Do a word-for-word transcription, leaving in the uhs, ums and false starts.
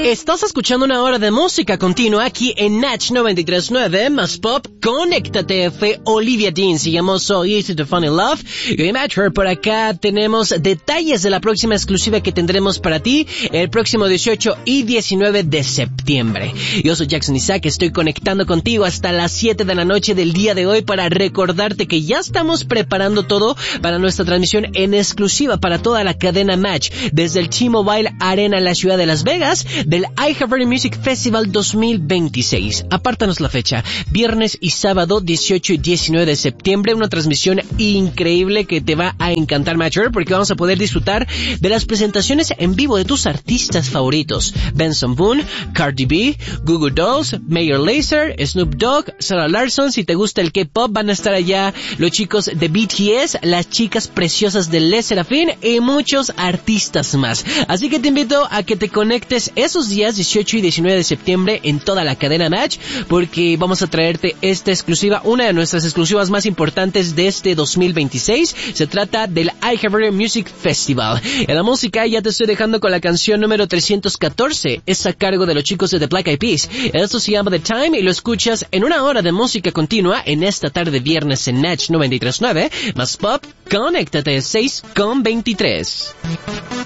Estás escuchando una hora de música continua aquí en Natch noventa y tres punto nueve más Pop. Conéctate, fue Olivia Dean. Se llamó So Easy to Fall in Love. Y hoy, Matcher, por acá tenemos detalles de la próxima exclusiva que tendremos para ti el próximo dieciocho y diecinueve de septiembre. Yo soy Jackson Isaac, estoy conectando contigo hasta las siete de la noche del día de hoy para recordarte que ya estamos preparando todo para nuestra transmisión en exclusiva para toda la cadena Match desde el T-Mobile Arena en la ciudad de Las Vegas del iHeartRadio Music Festival dos mil veintiséis. Apártanos la fecha, viernes y sábado dieciocho y diecinueve de septiembre, una transmisión increíble que te va a encantar, Matcher, porque vamos a poder disfrutar de las presentaciones en vivo de tus artistas favoritos: Benson Boone, Cardi B, Goo Goo Dolls, Mayor Lazer, Snoop Dogg, Sarah Larsson. Si te gusta el K-pop, van a estar allá los chicos de B T S, las chicas preciosas de Les Serafin y muchos artistas más. Así que te invito a que te conectes esos días dieciocho y diecinueve de septiembre en toda la cadena Match, porque vamos a traerte esta exclusiva, una de nuestras exclusivas más importantes de este dos mil veintiséis. Se trata del iHeartRadio Music Festival. En la música ya te estoy dejando con la canción número trescientos catorce, es a cargo de los chicos de The Black Eyed Peas. Esto se llama The Time y lo escuchas en una hora de música continua en esta tarde viernes en Natch noventa y tres punto nueve más Pop. Conéctate seis con veintitrés.